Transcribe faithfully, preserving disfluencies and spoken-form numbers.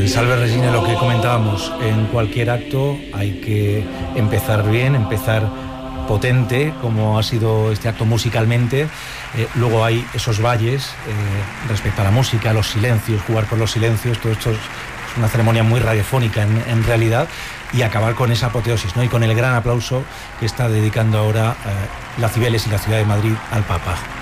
Salve Regina, lo que comentábamos, en cualquier acto hay que empezar bien, empezar potente, como ha sido este acto musicalmente. Eh, luego hay esos valles eh, respecto a la música, los silencios, jugar con los silencios, todo esto es una ceremonia muy radiofónica en, en realidad, y acabar con esa apoteosis, ¿no? Y con el gran aplauso que está dedicando ahora eh, la Cibeles y la Ciudad de Madrid al Papa.